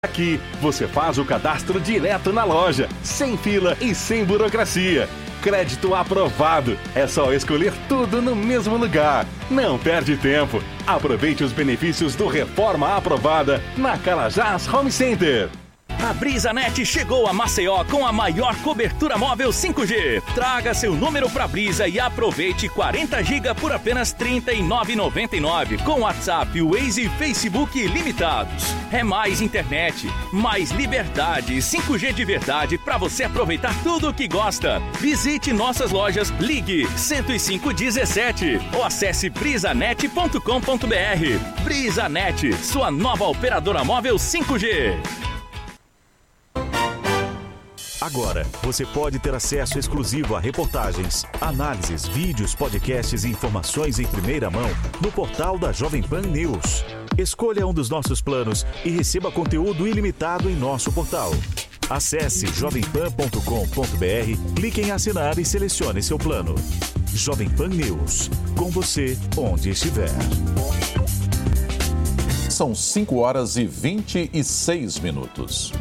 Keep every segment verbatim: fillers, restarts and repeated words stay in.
Aqui, você faz o cadastro direto na loja, sem fila e sem burocracia. Crédito aprovado. É só escolher tudo no mesmo lugar. Não perde tempo. Aproveite os benefícios do Reforma Aprovada na Carajás Home Center. A BrisaNet chegou a Maceió com a maior cobertura móvel cinco G. Traga seu número pra Brisa e aproveite quarenta gigas por apenas trinta e nove reais e noventa e nove centavos com WhatsApp, Waze e Facebook ilimitados. É mais internet, mais liberdade e cinco G de verdade para você aproveitar tudo o que gosta. Visite nossas lojas, ligue cento e cinco dezessete ou acesse brisanet ponto com ponto br. BrisaNet, sua nova operadora móvel cinco G. Agora, você pode ter acesso exclusivo a reportagens, análises, vídeos, podcasts e informações em primeira mão no portal da Jovem Pan News. Escolha um dos nossos planos e receba conteúdo ilimitado em nosso portal. Acesse jovem pan ponto com ponto br, clique em assinar e selecione seu plano. Jovem Pan News, com você onde estiver. São cinco horas e vinte e seis minutos.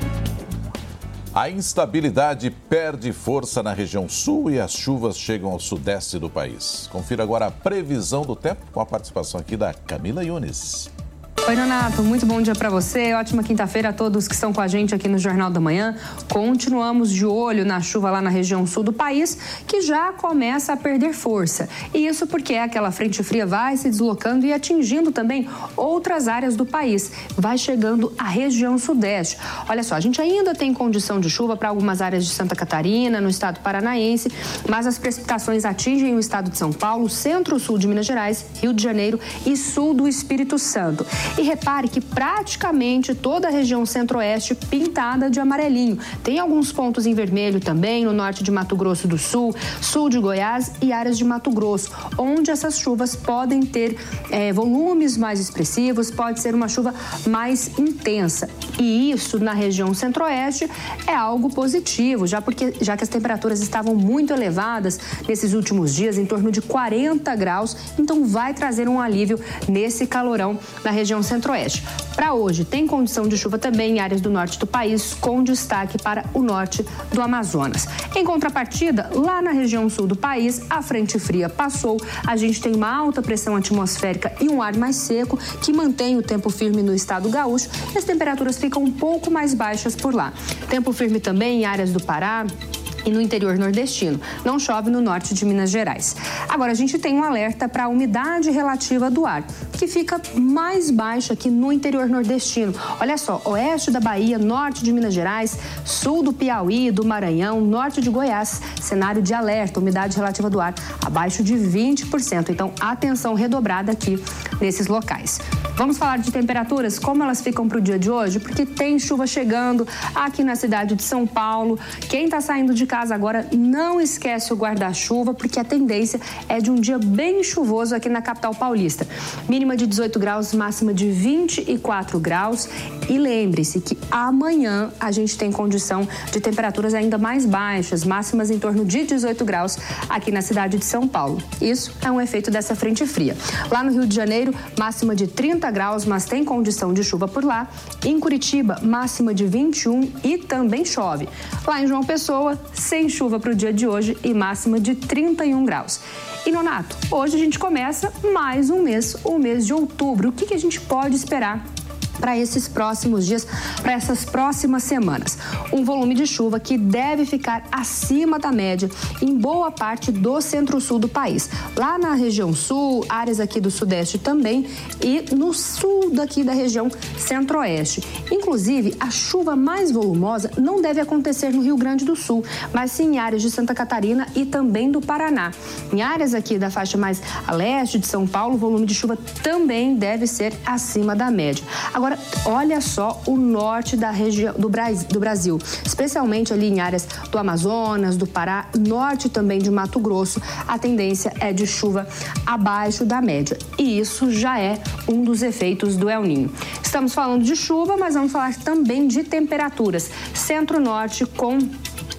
A instabilidade perde força na região sul e as chuvas chegam ao sudeste do país. Confira agora a previsão do tempo com a participação aqui da Camila Yunes. Oi, Nonato, muito bom dia para você. Ótima quinta-feira a todos que estão com a gente aqui no Jornal da Manhã. Continuamos de olho na chuva lá na região sul do país, que já começa a perder força. E isso porque aquela frente fria vai se deslocando e atingindo também outras áreas do país. Vai chegando à região sudeste. Olha só, a gente ainda tem condição de chuva para algumas áreas de Santa Catarina, no estado paranaense, mas as precipitações atingem o estado de São Paulo, centro-sul de Minas Gerais, Rio de Janeiro e sul do Espírito Santo. E repare que praticamente toda a região centro-oeste pintada de amarelinho. Tem alguns pontos em vermelho também no norte de Mato Grosso do Sul, sul de Goiás e áreas de Mato Grosso, onde essas chuvas podem ter é, volumes mais expressivos, pode ser uma chuva mais intensa. E isso na região centro-oeste é algo positivo, já, porque, já que as temperaturas estavam muito elevadas nesses últimos dias, em torno de quarenta graus, então vai trazer um alívio nesse calorão na região centro-oeste. Para hoje, tem condição de chuva também em áreas do norte do país, com destaque para o norte do Amazonas. Em contrapartida, lá na região sul do país, a frente fria passou, a gente tem uma alta pressão atmosférica e um ar mais seco que mantém o tempo firme no estado gaúcho e as temperaturas ficam um pouco mais baixas por lá. Tempo firme também em áreas do Pará e no interior nordestino. Não chove no norte de Minas Gerais. Agora, a gente tem um alerta para a umidade relativa do ar, que fica mais baixa aqui no interior nordestino. Olha só, oeste da Bahia, norte de Minas Gerais, sul do Piauí, do Maranhão, norte de Goiás, cenário de alerta, umidade relativa do ar abaixo de vinte por cento. Então, atenção redobrada aqui nesses locais. Vamos falar de temperaturas, como elas ficam para o dia de hoje, porque tem chuva chegando aqui na cidade de São Paulo. Quem está saindo de casa agora, não esquece o guarda-chuva, porque a tendência é de um dia bem chuvoso aqui na capital paulista. Mínima de dezoito graus, máxima de vinte e quatro graus. E lembre-se que amanhã a gente tem condição de temperaturas ainda mais baixas, máximas em torno de dezoito graus aqui na cidade de São Paulo. Isso é um efeito dessa frente fria. Lá no Rio de Janeiro, máxima de trinta graus, mas tem condição de chuva por lá. Em Curitiba, máxima de vinte e um e também chove. Lá em João Pessoa, sem chuva para o dia de hoje e máxima de trinta e um graus. E Nonato, hoje a gente começa mais um mês, o mês de outubro. O que, que a gente pode esperar para esses próximos dias, para essas próximas semanas? Um volume de chuva que deve ficar acima da média em boa parte do centro-sul do país. Lá na região sul, áreas aqui do sudeste também e no sul daqui da região centro-oeste. Inclusive, a chuva mais volumosa não deve acontecer no Rio Grande do Sul, mas sim em áreas de Santa Catarina e também do Paraná. Em áreas aqui da faixa mais a leste de São Paulo, o volume de chuva também deve ser acima da média. Agora, olha só o norte da região do Brasil, especialmente ali em áreas do Amazonas, do Pará, norte também de Mato Grosso, a tendência é de chuva abaixo da média. E isso já é um dos efeitos do El Niño. Estamos falando de chuva, mas vamos falar também de temperaturas. Centro-norte com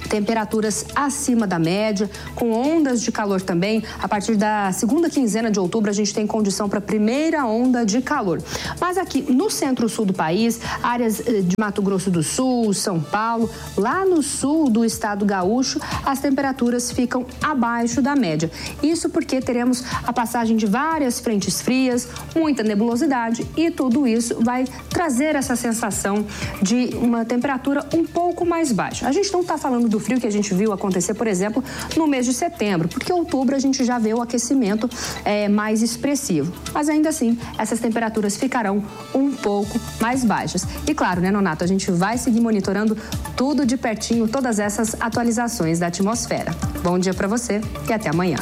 temperaturas acima da média, com ondas de calor também. A partir da segunda quinzena de outubro, a gente tem condição para a primeira onda de calor. Mas aqui no centro-sul do país, áreas de Mato Grosso do Sul, São Paulo, lá no sul do estado gaúcho, as temperaturas ficam abaixo da média. Isso porque teremos a passagem de várias frentes frias, muita nebulosidade e tudo isso vai trazer essa sensação de uma temperatura um pouco mais baixa. A gente não está falando do frio que a gente viu acontecer, por exemplo, no mês de setembro, porque em outubro a gente já vê o aquecimento é, mais expressivo. Mas ainda assim, essas temperaturas ficarão um pouco mais baixas. E claro, né, Nonato, a gente vai seguir monitorando tudo de pertinho, todas essas atualizações da atmosfera. Bom dia para você e até amanhã.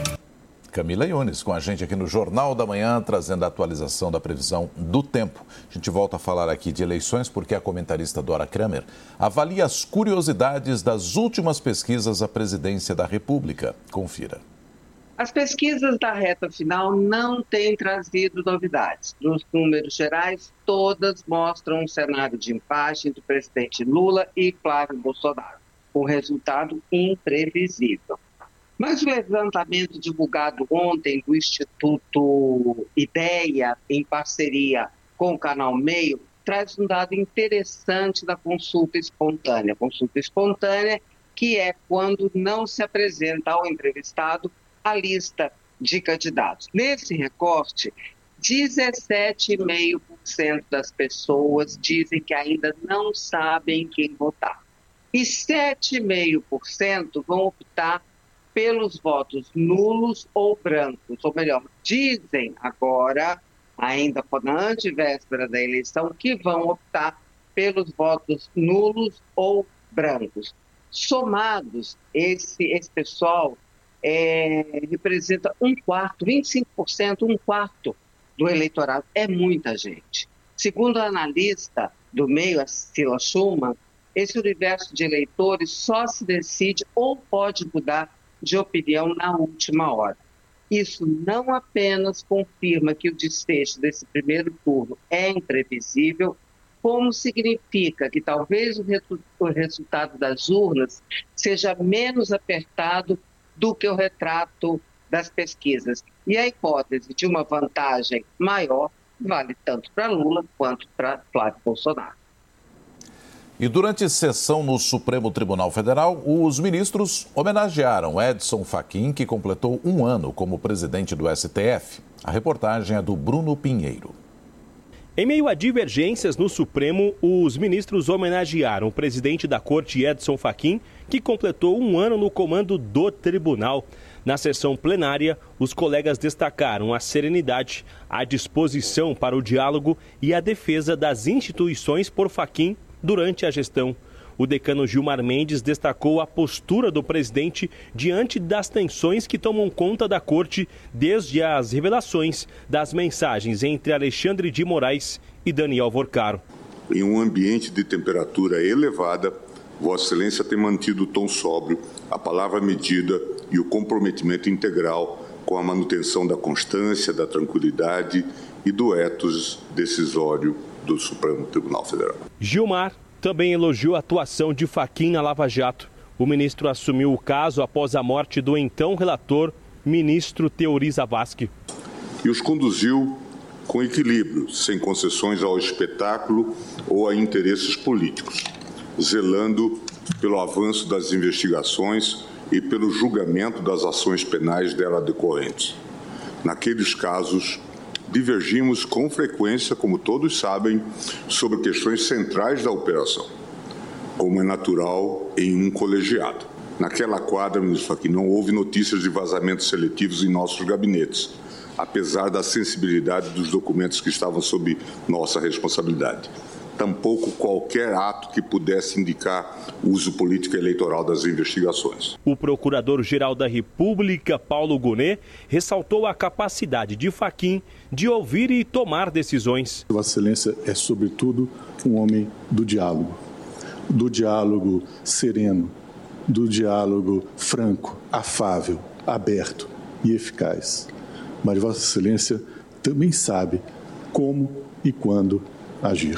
Camila Yunes com a gente aqui no Jornal da Manhã, trazendo a atualização da previsão do tempo. A gente volta a falar aqui de eleições porque a comentarista Dora Kramer avalia as curiosidades das últimas pesquisas à presidência da República. Confira. As pesquisas da reta final não têm trazido novidades. Nos números gerais, todas mostram um cenário de empate entre o presidente Lula e Flávio Bolsonaro, um resultado imprevisível. Mas o levantamento divulgado ontem do Instituto Ideia, em parceria com o Canal Meio, traz um dado interessante da consulta espontânea. Consulta espontânea, que é quando não se apresenta ao entrevistado a lista de candidatos. Nesse recorte, dezessete vírgula cinco por cento das pessoas dizem que ainda não sabem quem votar. E sete vírgula cinco por cento vão optar pelos votos nulos ou brancos, ou melhor, dizem agora, ainda na antevéspera da eleição, que vão optar pelos votos nulos ou brancos. Somados, esse, esse pessoal é, representa um quarto, vinte e cinco por cento, um quarto do eleitorado. É muita gente. Segundo a analista do meio, a Cila Schumann, esse universo de eleitores só se decide ou pode mudar de opinião na última hora. Isso não apenas confirma que o desfecho desse primeiro turno é imprevisível, como significa que talvez o, resu- o resultado das urnas seja menos apertado do que o retrato das pesquisas. E a hipótese de uma vantagem maior vale tanto para Lula quanto para Flávio Bolsonaro. E durante sessão no Supremo Tribunal Federal, os ministros homenagearam Edson Fachin, que completou um ano como presidente do S T F. A reportagem é do Bruno Pinheiro. Em meio a divergências no Supremo, os ministros homenagearam o presidente da Corte, Edson Fachin, que completou um ano no comando do tribunal. Na sessão plenária, os colegas destacaram a serenidade, a disposição para o diálogo e a defesa das instituições por Fachin durante a gestão. O decano Gilmar Mendes destacou a postura do presidente diante das tensões que tomam conta da corte desde as revelações das mensagens entre Alexandre de Moraes e Daniel Vorcaro. Em um ambiente de temperatura elevada, Vossa Excelência tem mantido o tom sóbrio, a palavra medida e o comprometimento integral com a manutenção da constância, da tranquilidade e do ethos decisório do Supremo Tribunal Federal. Gilmar também elogiou a atuação de Fachin na Lava Jato. O ministro assumiu o caso após a morte do então relator, ministro Teori Zavascki. E os conduziu com equilíbrio, sem concessões ao espetáculo ou a interesses políticos, zelando pelo avanço das investigações e pelo julgamento das ações penais dela decorrentes. Naqueles casos, divergimos com frequência, como todos sabem, sobre questões centrais da operação, como é natural em um colegiado. Naquela quadra, ministro Fachin, não houve notícias de vazamentos seletivos em nossos gabinetes, apesar da sensibilidade dos documentos que estavam sob nossa responsabilidade. Tampouco qualquer ato que pudesse indicar o uso político eleitoral das investigações. O Procurador-Geral da República, Paulo Gonet, ressaltou a capacidade de Fachin de ouvir e tomar decisões. Vossa Excelência é, sobretudo, um homem do diálogo, do diálogo sereno, do diálogo franco, afável, aberto e eficaz. Mas Vossa Excelência também sabe como e quando agir.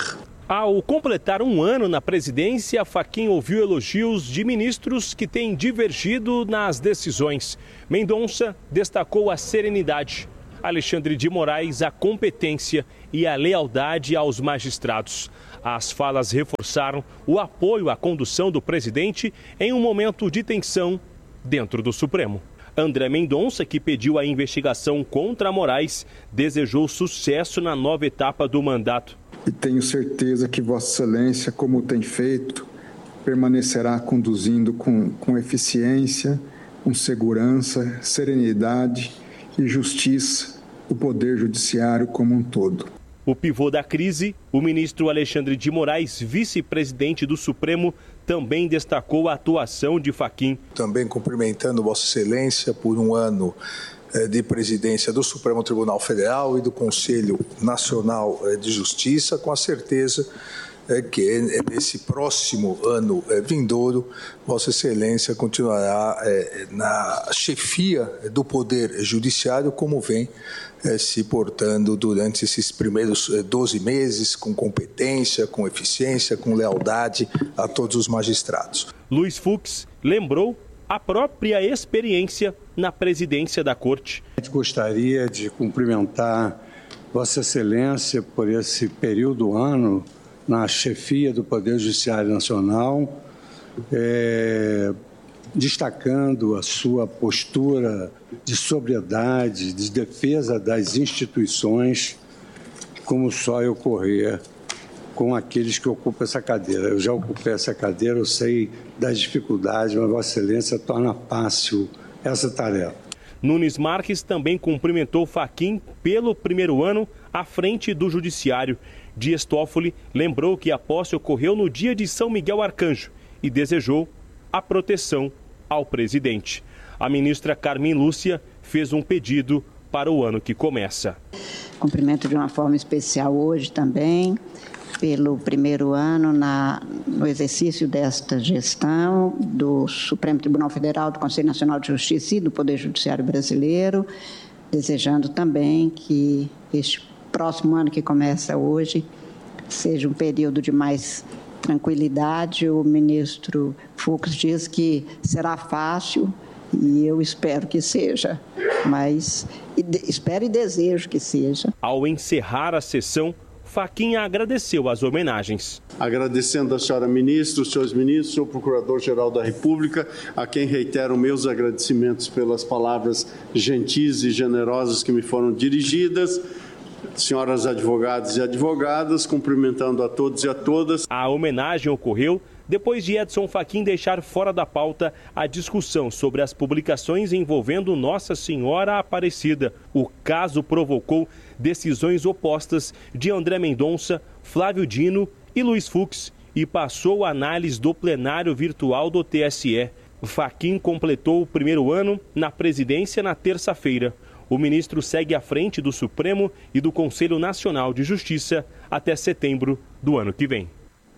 Ao completar um ano na presidência, Fachin ouviu elogios de ministros que têm divergido nas decisões. Mendonça destacou a serenidade. Alexandre de Moraes, a competência e a lealdade aos magistrados. As falas reforçaram o apoio à condução do presidente em um momento de tensão dentro do Supremo. André Mendonça, que pediu a investigação contra Moraes, desejou sucesso na nova etapa do mandato. E tenho certeza que Vossa Excelência, como tem feito, permanecerá conduzindo com, com eficiência, com segurança, serenidade e justiça o Poder Judiciário como um todo. O pivô da crise, o ministro Alexandre de Moraes, vice-presidente do Supremo, também destacou a atuação de Fachin. Também cumprimentando Vossa Excelência por um ano de presidência do Supremo Tribunal Federal e do Conselho Nacional de Justiça, com a certeza que nesse próximo ano vindouro, Vossa Excelência continuará na chefia do Poder Judiciário, como vem se portando durante esses primeiros doze meses, com competência, com eficiência, com lealdade a todos os magistrados. Luiz Fux lembrou a própria experiência na presidência da Corte. Gostaria de cumprimentar Vossa Excelência por esse período ano na chefia do Poder Judiciário Nacional, é, destacando a sua postura de sobriedade, de defesa das instituições, como só ocorrer com aqueles que ocupam essa cadeira. Eu já ocupei essa cadeira, eu sei das dificuldades, mas Vossa Excelência torna fácil essa tarefa. Nunes Marques também cumprimentou Fachin pelo primeiro ano à frente do Judiciário. Dias Toffoli lembrou que a posse ocorreu no dia de São Miguel Arcanjo e desejou a proteção ao presidente. A ministra Carmen Lúcia fez um pedido para o ano que começa. Cumprimento de uma forma especial hoje também, pelo primeiro ano na, no exercício desta gestão do Supremo Tribunal Federal, do Conselho Nacional de Justiça e do Poder Judiciário Brasileiro, desejando também que este próximo ano que começa hoje seja um período de mais tranquilidade. O ministro Fux diz que será fácil e eu espero que seja, mas espero e desejo que seja. Ao encerrar a sessão, Fachin agradeceu as homenagens. Agradecendo a senhora ministra, os senhores ministros, o senhor Procurador-Geral da República, a quem reitero meus agradecimentos pelas palavras gentis e generosas que me foram dirigidas. Senhoras advogadas e advogadas, cumprimentando a todos e a todas. A homenagem ocorreu depois de Edson Fachin deixar fora da pauta a discussão sobre as publicações envolvendo Nossa Senhora Aparecida. O caso provocou decisões opostas de André Mendonça, Flávio Dino e Luiz Fux e passou a análise do plenário virtual do T S E. Fachin completou o primeiro ano na presidência na terça-feira. O ministro segue à frente do Supremo e do Conselho Nacional de Justiça até setembro do ano que vem.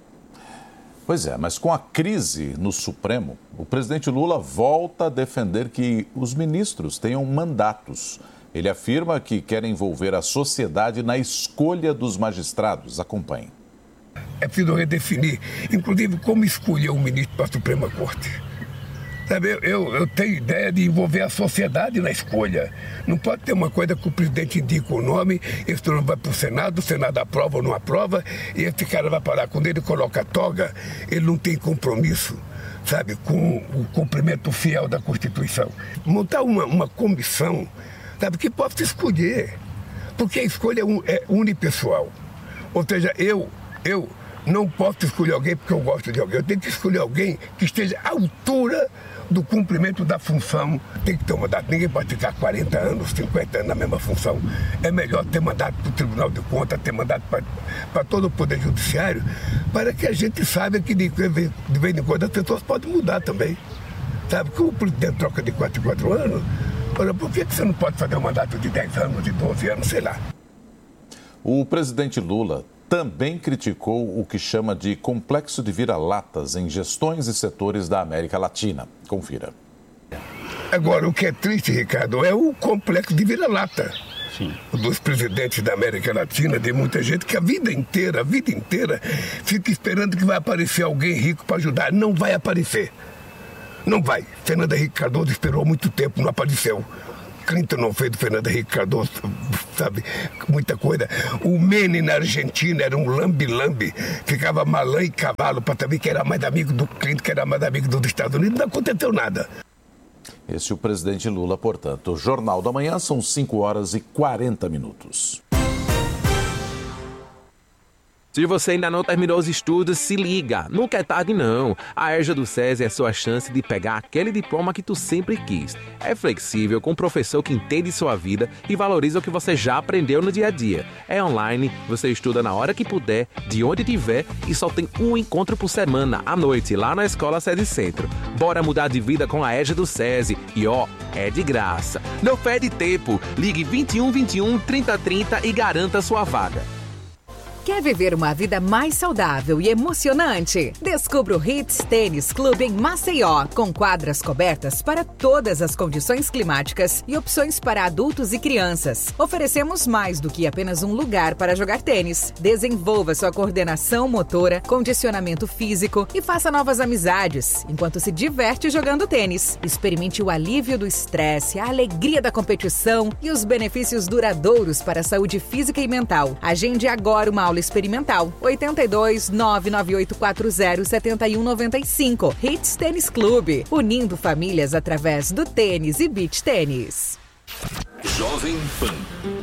Pois é, mas com a crise no Supremo, o presidente Lula volta a defender que os ministros tenham mandatos. Ele afirma que quer envolver a sociedade na escolha dos magistrados. Acompanhe. É preciso redefinir, inclusive, como escolher um ministro para a Suprema Corte. Sabe, eu, eu, eu tenho ideia de envolver a sociedade na escolha. Não pode ter uma coisa que o presidente indica o nome, esse nome vai para o Senado, o Senado aprova ou não aprova, e esse cara vai parar. Quando ele coloca a toga, ele não tem compromisso, sabe, com o cumprimento fiel da Constituição. Montar uma, uma comissão, sabe, que possa escolher, porque a escolha é unipessoal. Ou seja, eu, eu não posso escolher alguém porque eu gosto de alguém, eu tenho que escolher alguém que esteja à altura do cumprimento da função. Tem que ter um mandato, ninguém pode ficar quarenta anos, cinquenta anos na mesma função. É melhor ter mandato para o Tribunal de Contas, ter mandato para, para todo o Poder Judiciário, para que a gente saiba que de, de vez em quando as pessoas podem mudar também. Sabe, como o presidente troca de quatro em quatro anos, olha, por que você não pode fazer um mandato de dez anos, de doze anos, sei lá. O presidente Lula também criticou o que chama de complexo de vira-latas em gestões e setores da América Latina. Confira. Agora, o que é triste, Ricardo, é o complexo de vira-lata. Sim. Dos presidentes da América Latina, de muita gente que a vida inteira, a vida inteira, fica esperando que vai aparecer alguém rico para ajudar. Não vai aparecer. Não vai. Fernando Henrique Cardoso esperou muito tempo, não apareceu. Clinton não fez do Fernando Henrique Cardoso, sabe, muita coisa. O Menem na Argentina era um lambi-lambi, ficava malã e cavalo para saber que era mais amigo do Clinton, que era mais amigo dos Estados Unidos, não aconteceu nada. Esse é o presidente Lula, portanto. O Jornal da Manhã são cinco horas e quarenta minutos. Se você ainda não terminou os estudos, se liga, nunca é tarde não. A EJA do SESI é a sua chance de pegar aquele diploma que tu sempre quis. É flexível, com um professor que entende sua vida e valoriza o que você já aprendeu no dia a dia. É online, você estuda na hora que puder, de onde tiver e só tem um encontro por semana, à noite, lá na Escola SESI Centro. Bora mudar de vida com a EJA do SESI e ó, é de graça. Não perde tempo, ligue vinte e um, vinte e um, trinta, trinta e garanta sua vaga. Quer viver uma vida mais saudável e emocionante? Descubra o Hits Tênis Clube em Maceió, com quadras cobertas para todas as condições climáticas e opções para adultos e crianças. Oferecemos mais do que apenas um lugar para jogar tênis. Desenvolva sua coordenação motora, condicionamento físico e faça novas amizades, enquanto se diverte jogando tênis. Experimente o alívio do estresse, a alegria da competição e os benefícios duradouros para a saúde física e mental. Agende agora uma aula experimental. oito dois, nove nove oito quatro zero, sete um nove cinco. Hits Tênis Clube, unindo famílias através do tênis e beach tênis. Jovem Pan.